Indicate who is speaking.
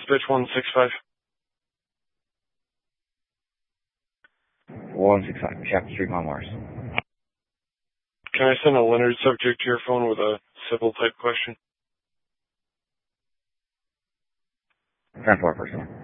Speaker 1: pitch 165.
Speaker 2: 165, Chapter 3 Mars.
Speaker 1: Can I send a Leonard subject to your phone with a civil type question?
Speaker 2: 10-4, first one.